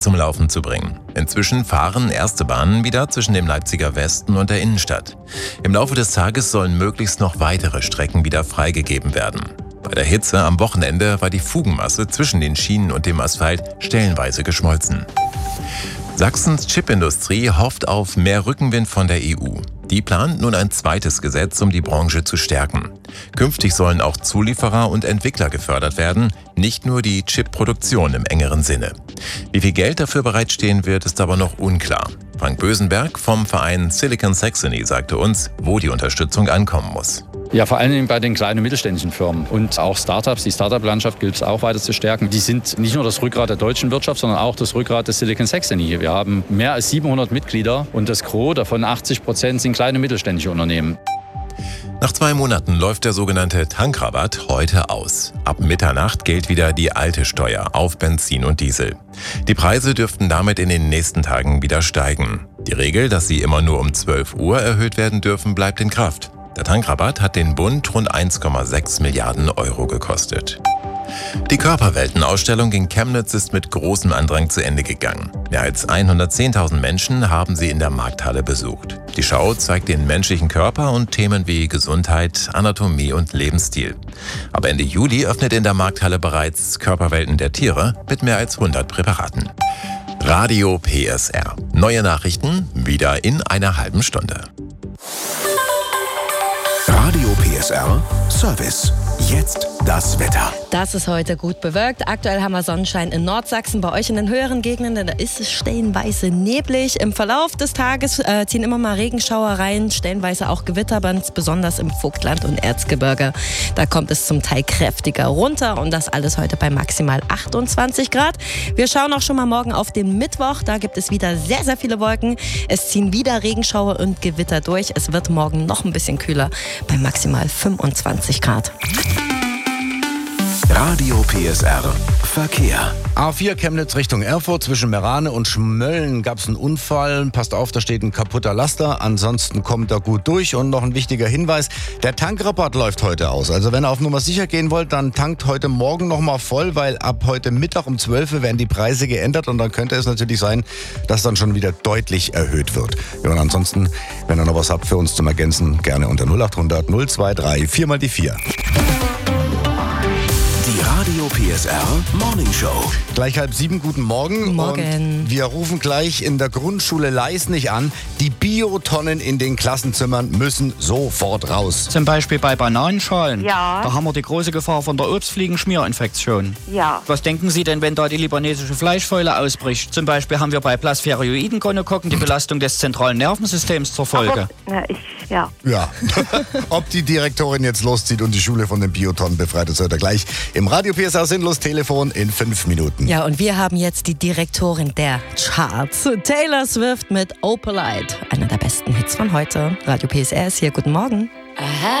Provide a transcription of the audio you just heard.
zum Laufen zu bringen. Inzwischen fahren erste Bahnen wieder zwischen dem Leipziger Westen und der Innenstadt. Im Laufe des Tages sollen möglichst noch weitere Strecken wieder freigegeben werden. Bei der Hitze am Wochenende war die Fugenmasse zwischen den Schienen und dem Asphalt stellenweise geschmolzen. Sachsens Chipindustrie hofft auf mehr Rückenwind von der EU. Die plant nun ein zweites Gesetz, um die Branche zu stärken. Künftig sollen auch Zulieferer und Entwickler gefördert werden, nicht nur die Chipproduktion im engeren Sinne. Wie viel Geld dafür bereitstehen wird, ist aber noch unklar. Frank Bösenberg vom Verein Silicon Saxony sagte uns, wo die Unterstützung ankommen muss. Ja, vor allem bei den kleinen und mittelständischen Firmen und auch Startups. Die Startup-Landschaft gilt es auch weiter zu stärken. Die sind nicht nur das Rückgrat der deutschen Wirtschaft, sondern auch das Rückgrat des Silicon Saxony. Wir haben mehr als 700 Mitglieder und das Gros, davon 80%, sind kleine und mittelständische Unternehmen. Nach 2 Monaten läuft der sogenannte Tankrabatt heute aus. Ab Mitternacht gilt wieder die alte Steuer auf Benzin und Diesel. Die Preise dürften damit in den nächsten Tagen wieder steigen. Die Regel, dass sie immer nur um 12 Uhr erhöht werden dürfen, bleibt in Kraft. Der Tankrabatt hat den Bund rund 1,6 Milliarden Euro gekostet. Die Körperwelten-Ausstellung in Chemnitz ist mit großem Andrang zu Ende gegangen. Mehr als 110.000 Menschen haben sie in der Markthalle besucht. Die Schau zeigt den menschlichen Körper und Themen wie Gesundheit, Anatomie und Lebensstil. Ab Ende Juli öffnet in der Markthalle bereits Körperwelten der Tiere mit mehr als 100 Präparaten. Radio PSR. Neue Nachrichten wieder in einer halben Stunde. Radio PSR Service. Jetzt das Wetter. Das ist heute gut bewölkt. Aktuell haben wir Sonnenschein in Nordsachsen. Bei euch in den höheren Gegenden, da ist es stellenweise neblig. Im Verlauf des Tages ziehen immer mal Regenschauer rein, stellenweise auch Gewitter, besonders im Vogtland und Erzgebirge. Da kommt es zum Teil kräftiger runter und das alles heute bei maximal 28 Grad. Wir schauen auch schon mal morgen auf den Mittwoch. Da gibt es wieder sehr, sehr viele Wolken. Es ziehen wieder Regenschauer und Gewitter durch. Es wird morgen noch ein bisschen kühler bei maximal 25 Grad. Radio PSR Verkehr. A4 Chemnitz Richtung Erfurt, zwischen Merane und Schmölln gab es einen Unfall. Passt auf, da steht ein kaputter Laster. Ansonsten kommt er gut durch. Und noch ein wichtiger Hinweis, der Tankrabatt läuft heute aus. Also wenn ihr auf Nummer sicher gehen wollt, dann tankt heute Morgen nochmal voll, weil ab heute Mittag um 12 Uhr werden die Preise geändert. Und dann könnte es natürlich sein, dass dann schon wieder deutlich erhöht wird. Ja, und ansonsten, wenn ihr noch was habt für uns zum Ergänzen, gerne unter 0800 023 4 mal die 4. Radio PSR Morning Show. Gleich 6:30, guten Morgen. Morgen. Und wir rufen gleich in der Grundschule Leisnig an. Die Biotonnen in den Klassenzimmern müssen sofort raus. Zum Beispiel bei Bananenschalen. Ja. Da haben wir die große Gefahr von der Obstfliegenschmierinfektion. Ja. Was denken Sie denn, wenn da die libanesische Fleischfäule ausbricht? Zum Beispiel haben wir bei Plasmodioiden-Gonokokken die Belastung des zentralen Nervensystems zur Folge. Ja. Ob die Direktorin jetzt loszieht und die Schule von den Biotonnen befreit, das hört ihr gleich im Radio PSR Sinnlos Telefon in 5 Minuten. Ja, und wir haben jetzt die Direktorin der Charts, Taylor Swift mit Opalite. Einer der besten Hits von heute. Radio PSR ist hier. Guten Morgen.